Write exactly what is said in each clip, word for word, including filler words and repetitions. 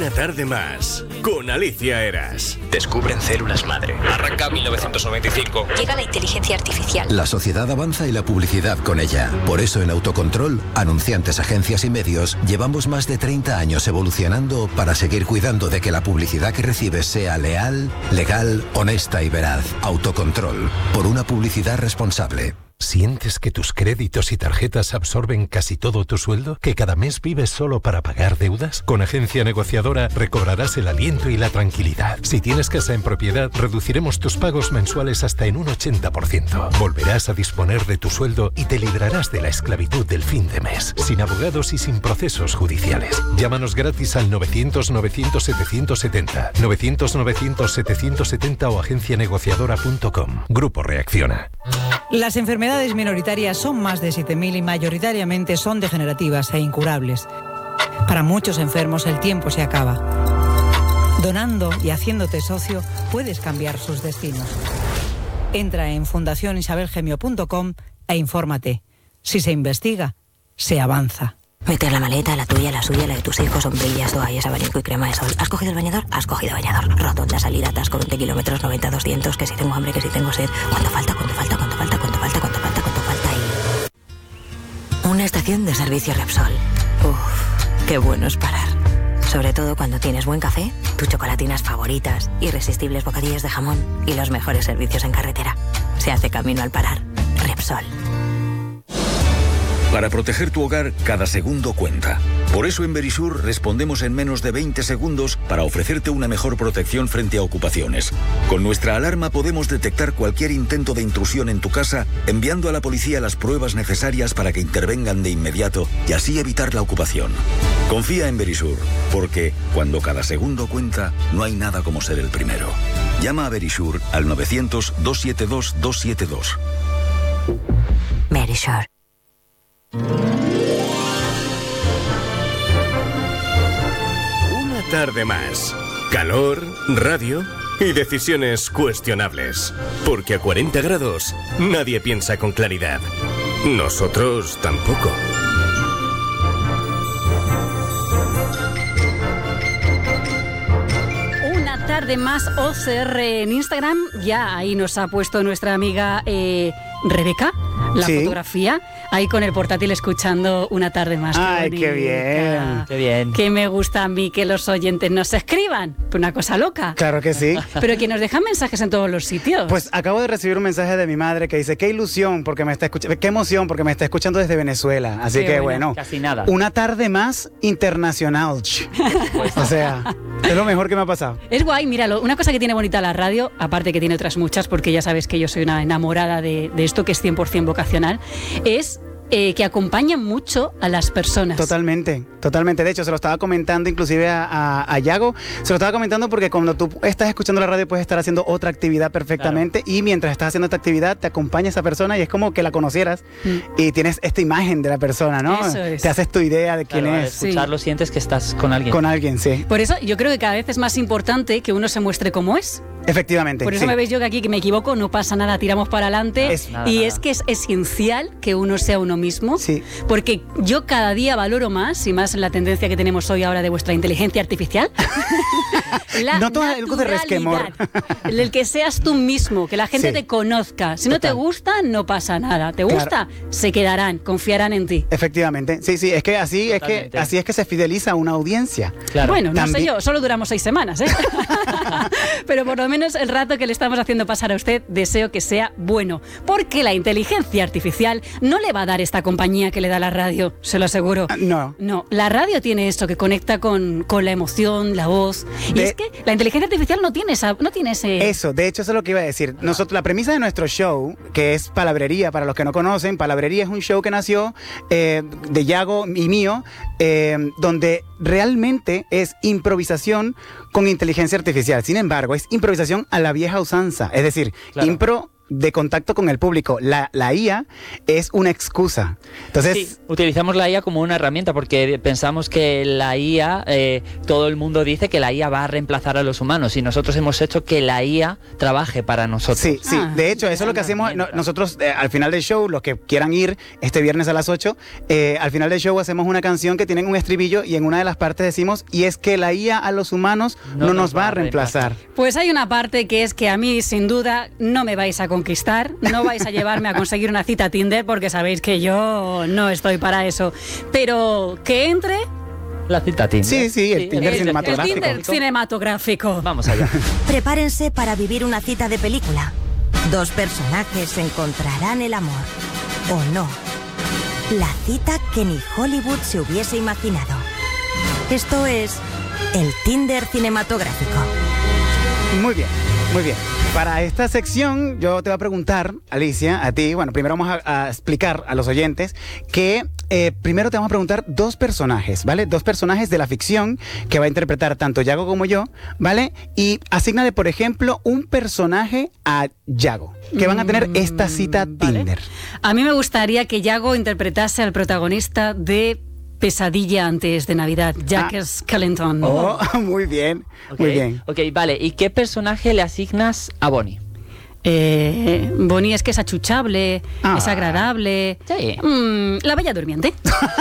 Una tarde más, con Alicia Eras. Descubren células madre. Arranca mil novecientos noventa y cinco. Llega la inteligencia artificial. La sociedad avanza y la publicidad con ella. Por eso en Autocontrol, anunciantes, agencias y medios, llevamos más de treinta años evolucionando para seguir cuidando de que la publicidad que recibes sea leal, legal, honesta y veraz. Autocontrol, por una publicidad responsable. ¿Sientes que tus créditos y tarjetas absorben casi todo tu sueldo? ¿Que cada mes vives solo para pagar deudas? Con Agencia Negociadora recobrarás el aliento y la tranquilidad. Si tienes casa en propiedad, reduciremos tus pagos mensuales hasta en un ochenta por ciento. Volverás a disponer de tu sueldo y te librarás de la esclavitud del fin de mes, sin abogados y sin procesos judiciales. Llámanos gratis al novecientos novecientos setecientos setenta, novecientos novecientos setecientos setenta o agencia negociadora punto com. Grupo Reacciona. Las enfermedades minoritarias son más de siete mil y mayoritariamente son degenerativas e incurables. Para muchos enfermos el tiempo se acaba. Donando y haciéndote socio puedes cambiar sus destinos. Entra en fundación isabel gemio punto com e infórmate. Si se investiga, se avanza. Meter la maleta, la tuya, la suya, la de tus hijos, sombrillas, toallas, abanico y crema de sol. ¿Has cogido el bañador? Has cogido bañador. Rotonda, salida, atasco, veinte kilómetros, noventa, doscientos, que si tengo hambre, que si tengo sed. ¿Cuánto falta? ¿Cuánto falta? ¿Cuánto falta? ¿Cuánto falta? ¿Cuánto falta? ¿Cuánto falta? Y... una estación de servicio Repsol. Uff, qué bueno es parar. Sobre todo cuando tienes buen café, tus chocolatinas favoritas, irresistibles bocadillos de jamón y los mejores servicios en carretera. Se hace camino al parar. Repsol. Para proteger tu hogar, cada segundo cuenta. Por eso en Verisur respondemos en menos de veinte segundos para ofrecerte una mejor protección frente a ocupaciones. Con nuestra alarma podemos detectar cualquier intento de intrusión en tu casa, enviando a la policía las pruebas necesarias para que intervengan de inmediato y así evitar la ocupación. Confía en Verisur, porque cuando cada segundo cuenta, no hay nada como ser el primero. Llama a Verisur al novecientos, doscientos setenta y dos, doscientos setenta y dos. Verisur. Una tarde más. Calor, radio y decisiones cuestionables. Porque a cuarenta grados nadie piensa con claridad. Nosotros tampoco. Una tarde más O C R en Instagram. Ya ahí nos ha puesto nuestra amiga eh, Rebeca la sí. fotografía, ahí con el portátil escuchando Una tarde más. Ay, qué, qué bien, qué bien. Que me gusta a mí que los oyentes nos escriban, pues una cosa loca. Claro que sí. Pero que nos dejan mensajes en todos los sitios. Pues acabo de recibir un mensaje de mi madre que dice, qué ilusión porque me está escuchando, qué emoción porque me está escuchando desde Venezuela. Así qué que bueno, bueno, casi nada. Una tarde más internacional. Pues, o sea, es lo mejor que me ha pasado. Es guay, míralo, una cosa que tiene bonita la radio, aparte que tiene otras muchas, porque ya sabes que yo soy una enamorada de, de esto que es cien por ciento vocacional, es eh, que acompaña mucho a las personas. Totalmente, totalmente. De hecho, se lo estaba comentando inclusive a, a, a Yago, se lo estaba comentando porque cuando tú estás escuchando la radio puedes estar haciendo otra actividad perfectamente, claro. Y mientras estás haciendo esta actividad te acompaña esa persona y es como que la conocieras mm. y tienes esta imagen de la persona, ¿no? Eso es. Te haces tu idea de quién claro, es. Al escucharlo sí. Sientes que estás con alguien. Con alguien, sí. Por eso yo creo que cada vez es más importante que uno se muestre como es. Efectivamente. Por eso sí. me veis yo que aquí que me equivoco, no pasa nada, tiramos para adelante. Es, nada, y nada. es que es esencial que uno sea uno mismo. Sí. Porque yo cada día valoro más, y más en la tendencia que tenemos hoy ahora de vuestra inteligencia artificial. La no todo algo de resquemor. El que seas tú mismo, que la gente sí. te conozca. Si Total. no te gusta, no pasa nada. ¿Te claro. gusta? Se quedarán, confiarán en ti. Efectivamente. Sí, sí, es que así es que así es que se fideliza una audiencia. Claro. Bueno, no También... sé yo, solo duramos seis semanas, ¿eh? Pero por lo menos el rato que le estamos haciendo pasar a usted, deseo que sea bueno. Porque la inteligencia artificial no le va a dar esta compañía que le da la radio, se lo aseguro. No. No, la radio tiene esto que conecta con, con la emoción, la voz. De... Y es que la inteligencia artificial no tiene, esa, no tiene ese... Eso, de hecho eso es lo que iba a decir. Nosotros, la premisa de nuestro show, que es Palabrería, para los que no conocen, Palabrería es un show que nació eh, de Yago y mío, eh, donde realmente es improvisación con inteligencia artificial. Sin embargo, es improvisación a la vieja usanza. Es decir, claro. impro de contacto con el público. La, la I A es una excusa. Entonces, sí, utilizamos la I A como una herramienta porque pensamos que la I A, eh, todo el mundo dice que la I A va a reemplazar a los humanos y nosotros hemos hecho que la I A trabaje para nosotros. Sí, sí. Ah, de hecho, eso es lo que hacemos no, nosotros eh, al final del show, los que quieran ir este viernes a las ocho, eh, al final del show hacemos una canción que tiene un estribillo y en una de las partes decimos, y es que la I A a los humanos no, no nos, nos va a reemplazar. reemplazar. Pues hay una parte que es que a mí, sin duda, no me vais a conquistar, no vais a llevarme a conseguir una cita a Tinder porque sabéis que yo no estoy para eso. Pero que entre... La cita Tinder. Sí, sí, el sí, Tinder el, cinematográfico. El Tinder cinematográfico. Vamos allá. Prepárense para vivir una cita de película. Dos personajes encontrarán el amor. ¿O no? La cita que ni Hollywood se hubiese imaginado. Esto es el Tinder cinematográfico. Muy bien, muy bien. Para esta sección yo te voy a preguntar, Alicia, a ti, bueno, primero vamos a, a explicar a los oyentes que eh, primero te vamos a preguntar dos personajes, ¿vale? Dos personajes de la ficción que va a interpretar tanto Yago como yo, ¿vale? Y asígnale, por ejemplo, un personaje a Yago, que van a tener esta cita ¿Vale? Tinder. A mí me gustaría que Yago interpretase al protagonista de Pesadilla antes de Navidad, Jack ah. Skellington. Oh, muy bien, okay. muy bien. Ok, vale. ¿Y qué personaje le asignas a Bonnie? Eh, Bonnie es que es achuchable, ah. es agradable. Sí. Mm, la Bella Durmiente.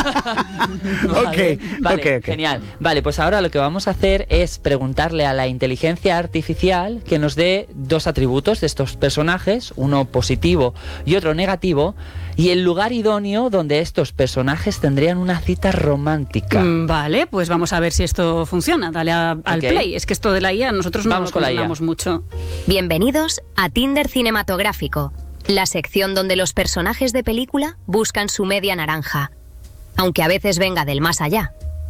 vale, okay, vale, okay, okay. Genial. Vale, pues ahora lo que vamos a hacer es preguntarle a la inteligencia artificial que nos dé dos atributos de estos personajes, uno positivo y otro negativo, y el lugar idóneo donde estos personajes tendrían una cita romántica. Mm, vale, pues vamos a ver si esto funciona. Dale a, al okay. play. Es que esto de la I A nosotros no vamos lo con controlamos mucho. Bienvenidos a Tinder cinematográfico, la sección donde los personajes de película buscan su media naranja, aunque a veces venga del más allá.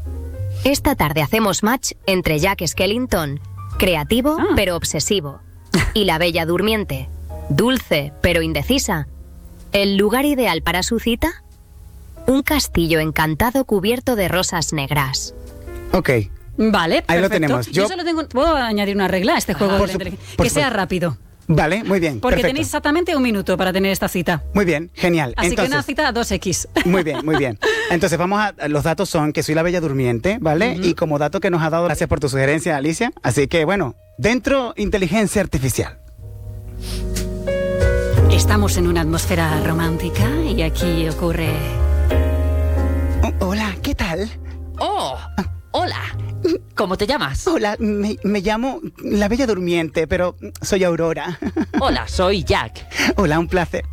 Esta tarde hacemos match entre Jack Skellington, creativo ah. pero obsesivo, y la Bella Durmiente, dulce pero indecisa. ¿El lugar ideal para su cita? Un castillo encantado cubierto de rosas negras. Ok. Vale, perfecto. Ahí lo tenemos. Yo, Yo solo tengo, puedo añadir una regla a este juego. Por de su, que por sea su, rápido. Vale, muy bien. Porque perfecto. tenéis exactamente un minuto para tener esta cita. Muy bien, genial. Así Entonces, que una cita a dos equis. Muy bien, muy bien. Entonces vamos a, los datos son que soy la Bella Durmiente, ¿vale? Uh-huh. Y como dato que nos ha dado, gracias por tu sugerencia, Alicia. Así que bueno, dentro inteligencia artificial. Estamos en una atmósfera romántica y aquí ocurre... Oh, hola, ¿qué tal? ¡Oh! ¡Hola! ¿Cómo te llamas? Hola, me, me llamo la Bella Durmiente, pero soy Aurora. Hola, soy Jack. Hola, un placer.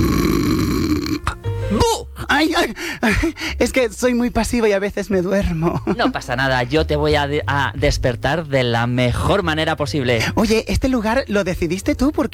¡Bu! Ay, ay, ay, es que soy muy pasiva y a veces me duermo. No pasa nada, yo te voy a, de- a despertar de la mejor manera posible. Oye, ¿este lugar lo decidiste tú? ¿Por